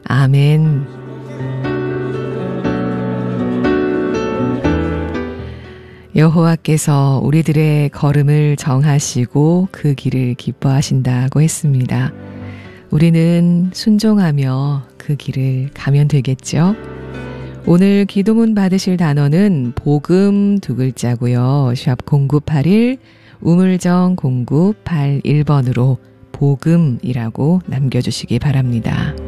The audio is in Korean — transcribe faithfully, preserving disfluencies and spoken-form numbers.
아멘. 여호와께서 우리들의 걸음을 정하시고 그 길을 기뻐하신다고 했습니다. 우리는 순종하며 그 길을 가면 되겠죠? 오늘 기도문 받으실 단어는 복음 두 글자고요. 샵 공구팔일 우물정 공구팔일 번으로 복음이라고 남겨주시기 바랍니다.